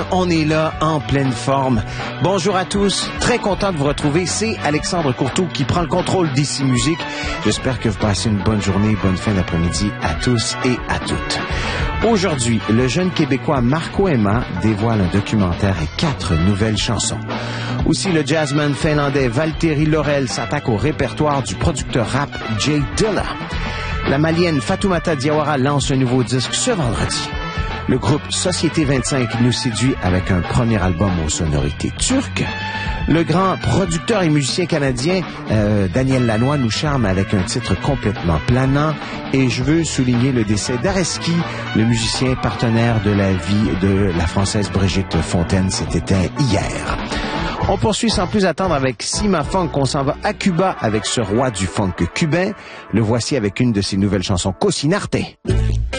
On est là en pleine forme. Bonjour à tous, très content de vous retrouver. C'est Alexandre Courtois qui prend le contrôle d'ici Musique. J'espère que vous passez une bonne journée, bonne fin d'après-midi à tous et à toutes. Aujourd'hui, le jeune Québécois Marco Emma dévoile un documentaire et 4 nouvelles chansons. Aussi, le jazzman finlandais Valtteri Laurel s'attaque au répertoire du producteur rap Jay Dilla. La malienne Fatoumata Diawara lance un nouveau disque ce vendredi. Le groupe Société 25 nous séduit avec un premier album aux sonorités turques. Le grand producteur et musicien canadien Daniel Lanois nous charme avec un titre complètement planant. Et je veux souligner le décès d'Areski, le musicien partenaire de la vie de la Française Brigitte Fontaine. C'était hier. On poursuit sans plus attendre avec Sima Funk. On s'en va à Cuba avec ce roi du funk cubain. Le voici avec une de ses nouvelles chansons, Cocinarte.